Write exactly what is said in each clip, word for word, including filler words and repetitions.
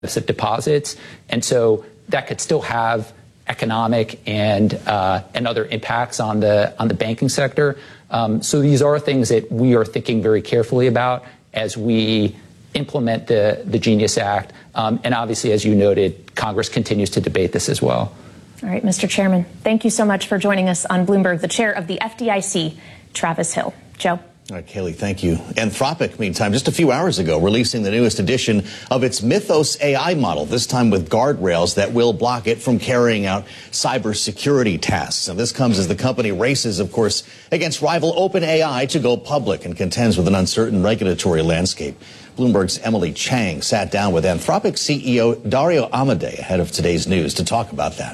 of deposits. And so that could still have economic and uh, and other impacts on the on the banking sector. Um, so these are things that we are thinking very carefully about as we implement the, the Genius Act. Um, and obviously, as you noted, Congress continues to debate this as well. All right, Mister Chairman, thank you so much for joining us on Bloomberg. The chair of the F D I C, Travis Hill. Joe. All right, Kayleigh, thank you. Anthropic, meantime, just a few hours ago, releasing the newest edition of its Mythos A I model, this time with guardrails that will block it from carrying out cybersecurity tasks. And this comes as the company races, of course, against rival OpenAI to go public and contends with an uncertain regulatory landscape. Bloomberg's Emily Chang sat down with Anthropic C E O Dario Amodei ahead of today's news to talk about that.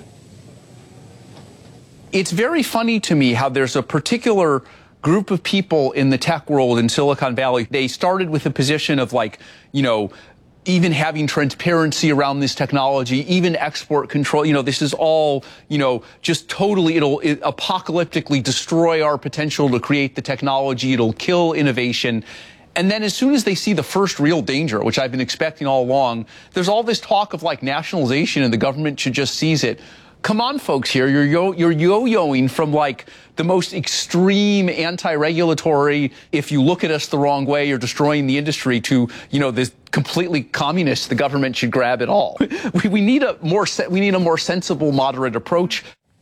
It's very funny to me how there's a particular group of people in the tech world in Silicon Valley. They started with a position of like, you know, even having transparency around this technology, even export control. You know, this is all, you know, just totally, it'll it apocalyptically destroy our potential to create the technology. It'll kill innovation. And then as soon as they see the first real danger, which I've been expecting all along, there's all this talk of like nationalization and the government should just seize it. Come on, folks here. You're yo- you're yo-yoing from like the most extreme anti-regulatory, if you look at us the wrong way, you're destroying the industry, to, you know, this completely communist, the government should grab it all. we, we need a more se- we need a more sensible, moderate approach.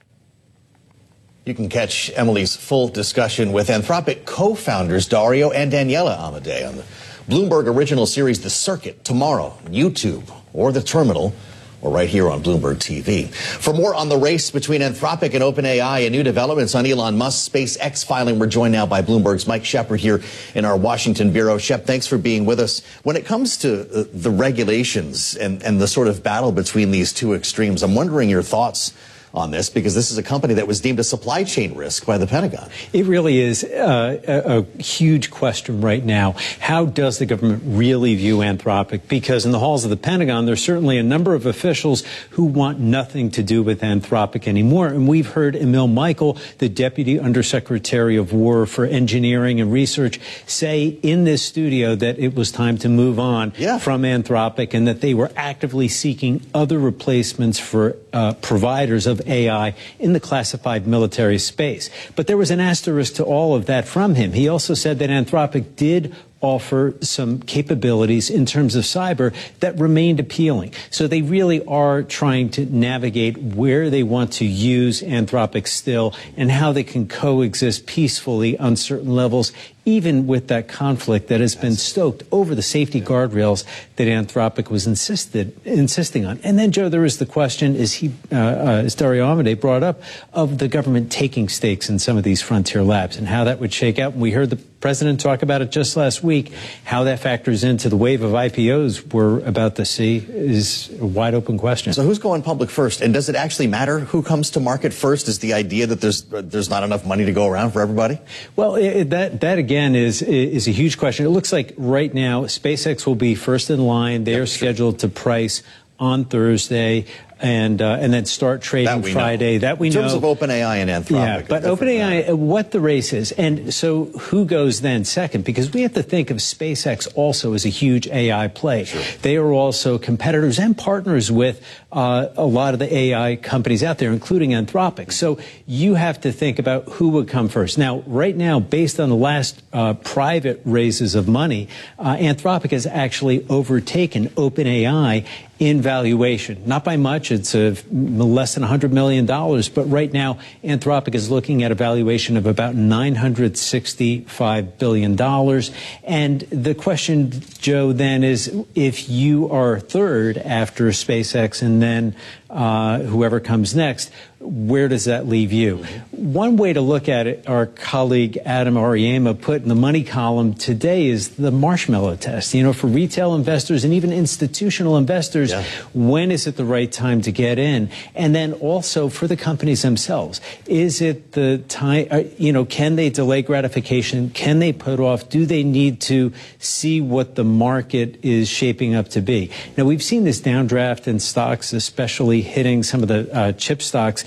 You can catch Emily's full discussion with Anthropic co-founders Dario and Daniela Amodei on the Bloomberg original series The Circuit tomorrow on YouTube or The Terminal, or right here on Bloomberg T V. For more on the race between Anthropic and OpenAI and new developments on Elon Musk's SpaceX filing, we're joined now by Bloomberg's Mike Shepard here in our Washington bureau. Shep, thanks for being with us. When it comes to uh, the regulations and, and the sort of battle between these two extremes, I'm wondering your thoughts on this, because this is a company that was deemed a supply chain risk by the Pentagon. It really is uh, a, a huge question right now. How does the government really view Anthropic? Because in the halls of the Pentagon, there's certainly a number of officials who want nothing to do with Anthropic anymore. And we've heard Emil Michael, the Deputy Undersecretary of War for Engineering and Research, say in this studio that it was time to move on yeah. from Anthropic and that they were actively seeking other replacements for uh, providers of A I in the classified military space. But there was an asterisk to all of that from him. He also said that Anthropic did offer some capabilities in terms of cyber that remained appealing. So they really are trying to navigate where they want to use Anthropic still and how they can coexist peacefully on certain levels, even with that conflict that has been stoked over the safety guardrails that Anthropic was insisted insisting on. And then, Joe, there is the question, is he, uh, uh, as Dario Amodei brought up, of the government taking stakes in some of these frontier labs and how that would shake out. And we heard the president talk about it just last week. How that factors into the wave of I P Os we're about to see is a wide open question. So who's going public first? And does it actually matter who comes to market first? Is the idea that there's there's not enough money to go around for everybody? Well, it, that that again is is a huge question. It looks like right now SpaceX will be first in line. They are scheduled to price on Thursday. And uh, and then start trading that Friday. Know. That we know. In terms know. of OpenAI and Anthropic. Yeah, but OpenAI, what the race is. And so who goes then second? Because we have to think of SpaceX also as a huge A I play. Sure. They are also competitors and partners with uh, a lot of the A I companies out there, including Anthropic. So you have to think about who would come first. Now, right now, based on the last uh, private raises of money, uh, Anthropic has actually overtaken OpenAI in valuation. Not by much. It's a, less than one hundred million dollars. But right now, Anthropic is looking at a valuation of about nine hundred sixty-five billion dollars. And the question, Joe, then is if you are third after SpaceX and then uh, whoever comes next, where does that leave you? One way to look at it, our colleague Adam Ariema put in the money column today, is the marshmallow test. You know, for retail investors and even institutional investors, yeah. when is it the right time to get in? And then also for the companies themselves, is it the time, uh, you know, can they delay gratification? Can they put off? Do they need to see what the market is shaping up to be? Now, we've seen this downdraft in stocks, especially hitting some of the uh, chip stocks.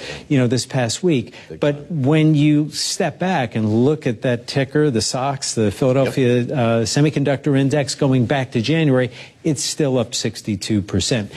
you know, this past week. But when you step back and look at that ticker, the S O X, the Philadelphia uh, Semiconductor Index, going back to January, it's still up sixty-two percent.